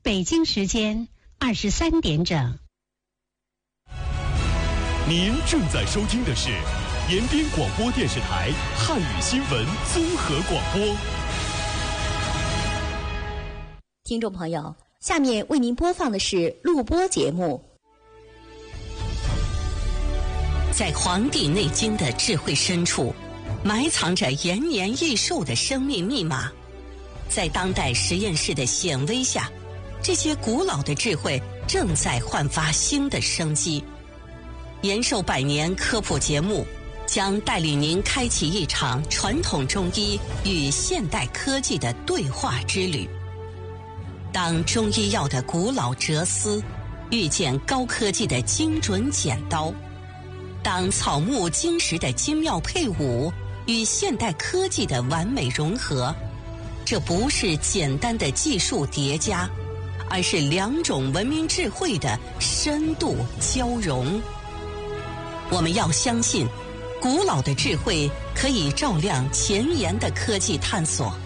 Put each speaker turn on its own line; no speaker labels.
北京时间23点整。
您正在收听的是延边广播电视台汉语新闻综合广播。
听众朋友，下面为您播放的是录播节目。
在《黄帝内经》的智慧深处，埋藏着延年益寿的生命密码。在当代实验室的显微下，这些古老的智慧正在焕发新的生机。延寿百年科普节目将带领您开启一场传统中医与现代科技的对话之旅。当中医药的古老哲思遇见高科技的精准剪刀，当草木金石的精妙配伍与现代科技的完美融合，这不是简单的技术叠加，而是两种文明智慧的深度交融。我们要相信，古老的智慧可以照亮前沿的科技探索，